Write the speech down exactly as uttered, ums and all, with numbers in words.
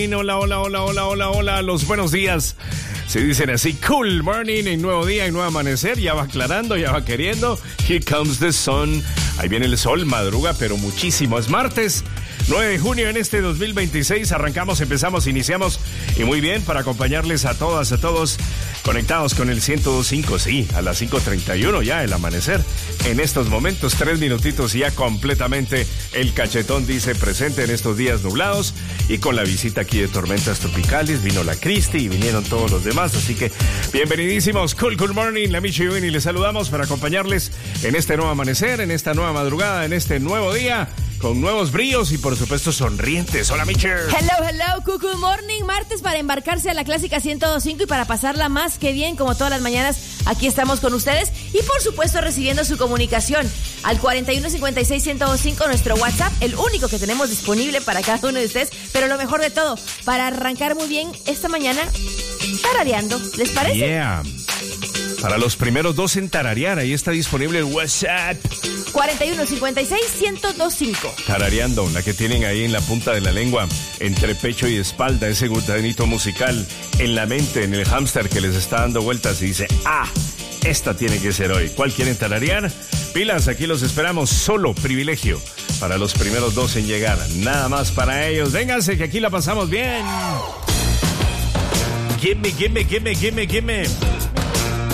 morning, hola, hola, hola, hola, hola, hola, los buenos días. Se dicen así, cool morning, en nuevo día, en nuevo amanecer, ya va aclarando, ya va queriendo. Here comes the sun. Ahí viene el sol, madruga, pero muchísimo. Es martes, nueve de junio en este dos mil veintiséis. Arrancamos, empezamos, iniciamos. Y muy bien, para acompañarles a todas, a todos, conectados con el ciento dos punto cinco. Sí, a las cinco treinta y uno ya el amanecer. En estos momentos, tres minutitos y ya completamente el cachetón dice presente en estos días nublados. Y con la visita aquí de tormentas tropicales, vino la Cristi y vinieron todos los demás. Así que bienvenidísimos, cool, cool morning, la Michi y les saludamos para acompañarles en este nuevo amanecer, en esta nueva madrugada, en este nuevo día, con nuevos brillos y por supuesto sonrientes. Hola, Michi. Hello, hello, cool, cool morning, martes para embarcarse a la clásica ciento dos punto cinco y para pasarla más que bien, como todas las mañanas, aquí estamos con ustedes y por supuesto recibiendo su comunicación al cuarenta y uno cincuenta y seis ciento dos punto cinco, nuestro WhatsApp, el único que tenemos disponible para cada uno de ustedes, pero lo mejor de todo, para arrancar muy bien esta mañana, tarareando, ¿les parece? Yeah. Para los primeros dos en tararear, ahí está disponible el WhatsApp. cuarenta y uno cincuenta y seis ciento dos punto cinco. Tarareando, la que tienen ahí en la punta de la lengua, entre pecho y espalda, ese gutanito musical en la mente, en el hámster que les está dando vueltas y dice, ah, esta tiene que ser hoy. ¿Cuál quieren tararear? Pilas, aquí los esperamos, solo privilegio para los primeros dos en llegar. Nada más para ellos. Vénganse, que aquí la pasamos bien. Gimme, gimme, gimme, gimme, gimme.